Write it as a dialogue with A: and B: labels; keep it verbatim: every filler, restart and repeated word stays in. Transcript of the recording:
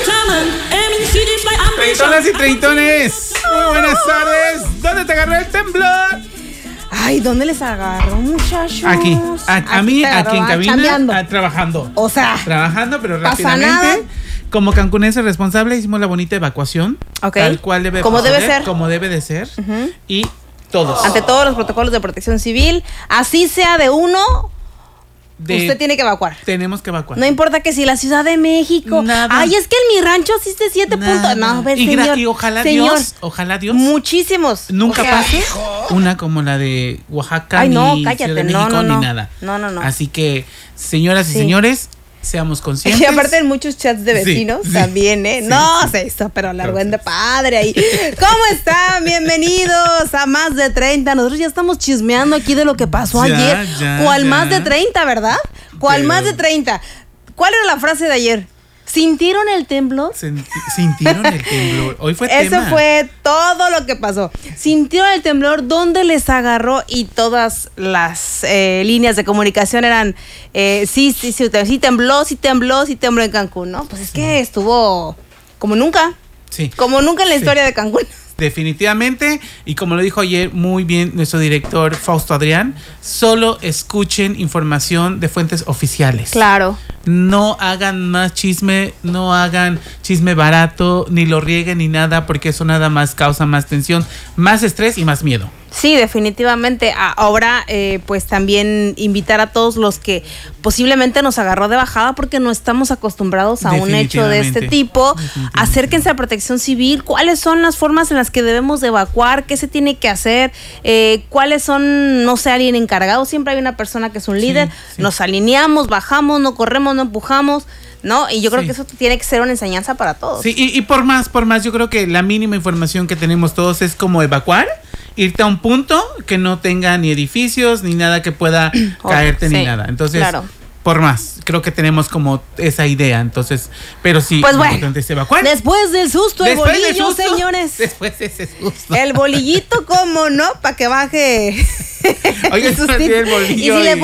A: Treintonas y treintones, muy buenas tardes. ¿Dónde te agarró el temblor?
B: Ay, ¿dónde les agarró, muchachos?
A: Aquí, a, a mí,
B: agarró,
A: aquí en cabina,
B: chambeando.
A: a, trabajando.
B: O sea,
A: trabajando, pero
B: pasa
A: rápidamente.
B: nada.
A: Como cancunense responsable, hicimos la bonita evacuación.
B: Ok.
A: Tal cual debe
B: Como
A: proceder,
B: debe ser.
A: Como debe de ser.
B: Uh-huh.
A: Y todos.
B: Ante todos los protocolos de protección civil, así sea de uno,
A: De-
B: usted tiene que evacuar.
A: Tenemos que evacuar.
B: No importa que si la Ciudad de México.
A: Nada.
B: Ay, es que en mi rancho existe siete
A: Nada.
B: puntos. No, a ver,
A: y, gra-
B: señor.
A: y ojalá
B: señor,
A: Dios, ojalá Dios.
B: Muchísimos.
A: Nunca
B: O sea,
A: pase una como la de Oaxaca,
B: Ay, no,
A: ni
B: cállate,
A: Ciudad de
B: no,
A: México,
B: no, no.
A: ni nada.
B: No, no, no.
A: Así que, señoras y
B: Sí.
A: señores, seamos conscientes.
B: Y aparte en muchos chats de
A: Sí,
B: vecinos
A: sí,
B: también, ¿eh?
A: sí,
B: no
A: sí.
B: sé esto, pero la de padre ahí. ¿Cómo están? Bienvenidos a Más de treinta. Nosotros ya estamos chismeando aquí de lo que pasó
A: Ya,
B: ayer.
A: ya,
B: ¿Cuál
A: ya.
B: más de treinta, verdad? ¿Cuál
A: Pero-
B: más de treinta? ¿Cuál era la frase de ayer? ¿Sintieron el temblor?
A: Senti- Sintieron el temblor. Hoy fue
B: Eso
A: tema.
B: fue todo lo que pasó. Sintieron el temblor, ¿dónde les agarró? Y todas las eh, líneas de comunicación eran, eh, sí, sí, sí, sí tembló, sí tembló, sí tembló en Cancún, ¿no? Pues es que estuvo como nunca,
A: Sí.
B: como nunca en la
A: Sí.
B: historia de Cancún.
A: Definitivamente, y como lo dijo ayer muy bien nuestro director Fausto Adrián, solo escuchen información de fuentes oficiales.
B: Claro.
A: No hagan más chisme, no hagan chisme barato, ni lo rieguen ni nada, porque eso nada más causa más tensión, más estrés y más miedo.
B: Sí, definitivamente. Ahora, eh, pues también invitar a todos los que posiblemente nos agarró de bajada porque no estamos acostumbrados a un hecho de este
A: Definitivamente.
B: tipo.
A: Definitivamente.
B: Acérquense a Protección Civil. ¿Cuáles son las formas en las que debemos de evacuar? ¿Qué se tiene que hacer? Eh, ¿Cuáles son, no sé, alguien encargado? Siempre hay una persona que es un líder.
A: sí.
B: Nos alineamos, bajamos, no corremos, no empujamos, ¿no? Y yo creo
A: Sí.
B: que eso tiene que ser una enseñanza para todos.
A: Sí, y, y por más, por más, yo creo que la mínima información que tenemos todos es como evacuar, irte a un punto que no tenga ni edificios, ni nada que pueda
B: Oh,
A: caerte,
B: sí,
A: ni nada. Entonces,
B: claro.
A: por más, creo que tenemos como esa idea. Entonces, pero sí,
B: Pues
A: lo
B: bueno,
A: importante es evacuar.
B: después del susto, el
A: Después del
B: bolillo,
A: susto,
B: señores.
A: Después de ese susto.
B: El bolillito, ¿cómo no? Para que baje.
A: Oiga,
B: el
A: se me
B: sustito.
A: olvidó el bolillo
B: Y si le
A: y-